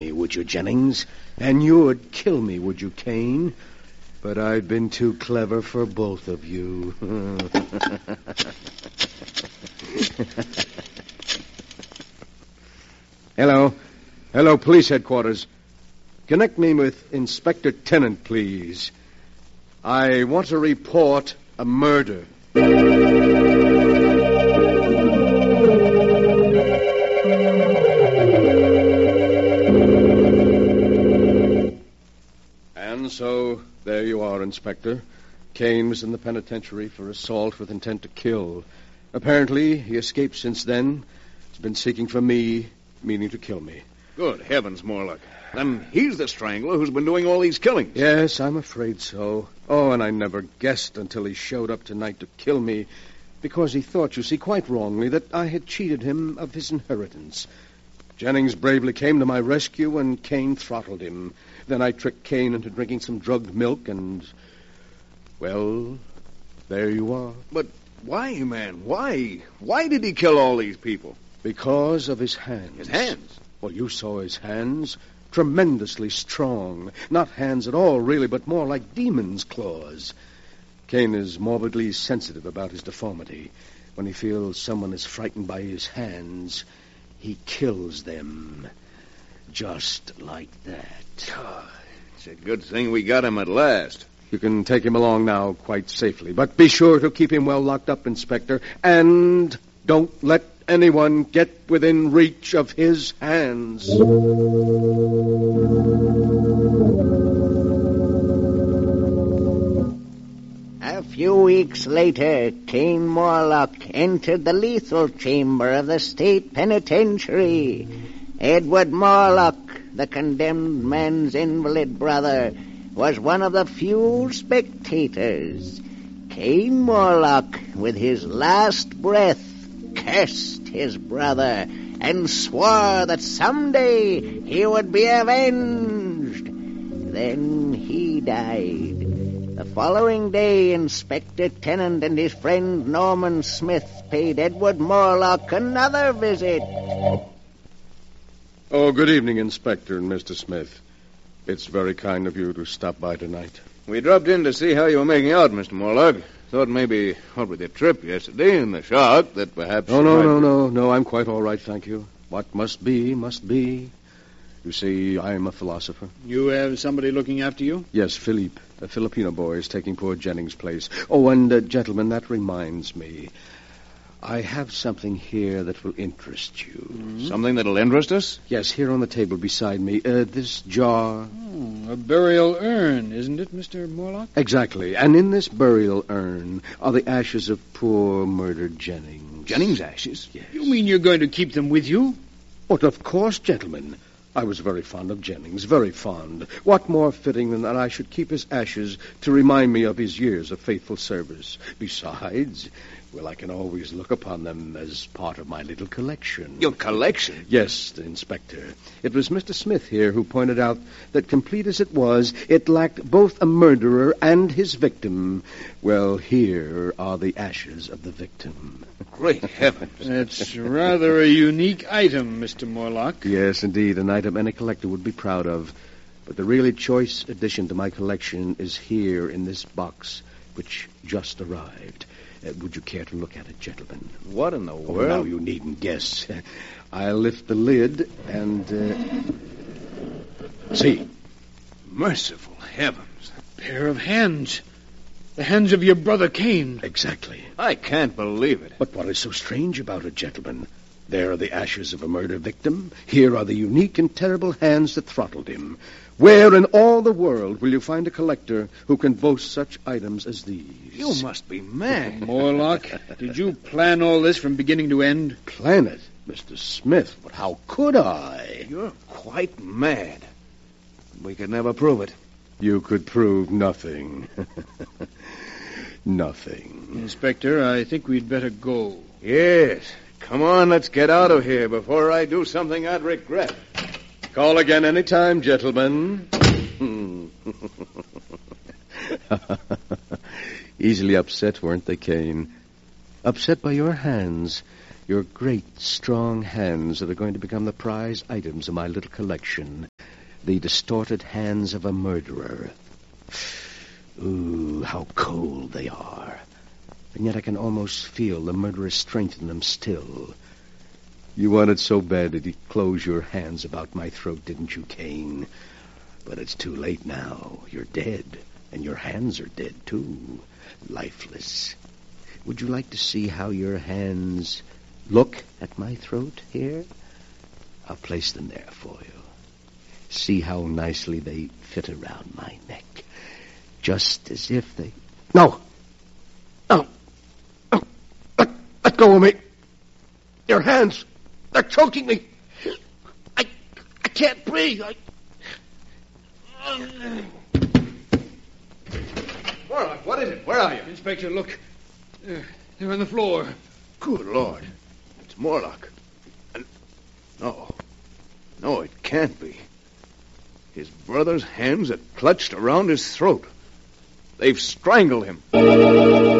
Would you, Jennings? And you'd kill me, would you, Kane? But I've been too clever for both of you. Hello. Hello, police headquarters. Connect me with Inspector Tennant, please. I want to report a murder. And so, there you are, Inspector. Kane was in the penitentiary for assault with intent to kill. Apparently, he escaped since then. He's been seeking for me, meaning to kill me. Good heavens, Morlock. Then he's the strangler who's been doing all these killings. Yes, I'm afraid so. Oh, and I never guessed until he showed up tonight to kill me, because he thought, you see, quite wrongly, that I had cheated him of his inheritance. Jennings bravely came to my rescue, and Kane throttled him. Then I tricked Kane into drinking some drugged milk, and, well, there you are. But why, man? Why? Why did he kill all these people? Because of his hands. His hands? Well, you saw his hands. Tremendously strong. Not hands at all, really, but more like demon's claws. Kane is morbidly sensitive about his deformity. When he feels someone is frightened by his hands, he kills them. Just like that. Oh, it's a good thing we got him at last. You can take him along now quite safely, but be sure to keep him well locked up, Inspector, and don't let anyone get within reach of his hands. A few weeks later, Kane Morlock entered the lethal chamber of the state penitentiary. Edward Morlock, the condemned man's invalid brother, was one of the few spectators. Kane Morlock, with his last breath, cursed his brother and swore that someday he would be avenged. Then he died. The following day, Inspector Tennant and his friend Norman Smith paid Edward Morlock another visit. Oh, good evening, Inspector and Mr. Smith. It's very kind of you to stop by tonight. We dropped in to see how you were making out, Mr. Morlock. Thought maybe, what with your trip yesterday and the shock, that perhaps... Oh, no, I'm quite all right, thank you. What must be, must be. You see, I'm a philosopher. You have somebody looking after you? Yes, Philippe, a Filipino boy, is taking poor Jennings' place. Oh, and, gentlemen, that reminds me. I have something here that will interest you. Mm-hmm. Something that'll interest us? Yes, here on the table beside me. This jar. A burial urn, isn't it, Mr. Morlock? Exactly. And in this burial urn are the ashes of poor murdered Jennings. Jennings' ashes? Yes. You mean you're going to keep them with you? But of course, gentlemen. I was very fond of Jennings, very fond. What more fitting than that I should keep his ashes to remind me of his years of faithful service? Besides, well, I can always look upon them as part of my little collection. Your collection? Yes, Inspector. It was Mr. Smith here who pointed out that, complete as it was, it lacked both a murderer and his victim. Well, here are the ashes of the victim. Great heavens. That's rather a unique item, Mr. Morlock. Yes, indeed, an item any collector would be proud of. But the really choice addition to my collection is here in this box, which just arrived. Would you care to look at it, gentlemen? What in the world? Now, you needn't guess. I'll lift the lid and, see. Merciful heavens. A pair of hands. The hands of your brother Kane. Exactly. I can't believe it. But what is so strange about it, gentlemen? There are the ashes of a murder victim. Here are the unique and terrible hands that throttled him. Where in all the world will you find a collector who can boast such items as these? You must be mad. Morlock, did you plan all this from beginning to end? Plan it, Mr. Smith? But how could I? You're quite mad. We could never prove it. You could prove nothing. Nothing. Inspector, I think we'd better go. Yes. Come on, let's get out of here before I do something I'd regret. Call again any time, gentlemen. Easily upset, weren't they, Kane? Upset by your hands. Your great, strong hands that are going to become the prize items of my little collection. The distorted hands of a murderer. Ooh, how cold they are. And yet I can almost feel the murderous strength in them still. You wanted so bad that you'd close your hands about my throat, didn't you, Kane? But it's too late now. You're dead. And your hands are dead, too. Lifeless. Would you like to see how your hands look at my throat here? I'll place them there for you. See how nicely they fit around my neck. Just as if they... No! No! No! Let go of me! Your hands! They're choking me! I can't breathe! Morlock, what is it? Where are you? Inspector, look. They're on the floor. Good Lord. It's Morlock. And... No, it can't be. His brother's hands are clutched around his throat. They've strangled him.